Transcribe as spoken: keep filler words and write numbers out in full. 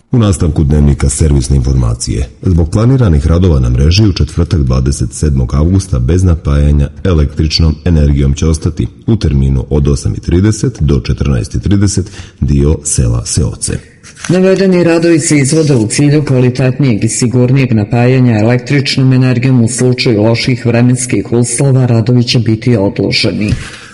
U nastavku dnevnika servisne informacije. Zbog planiranih radova na mreži u četvrtak dvadeset sedmog avgusta bez napajanja električnom energijom će ostati u terminu od osam i trideset do četrnaest i trideset dio sela Seoce. Navedeni radovi se izvode u cilju kvalitetnijeg i sigurnijeg napajanja električnom energijom. U slučaju loših vremenskih uslova radovi će biti odloženi.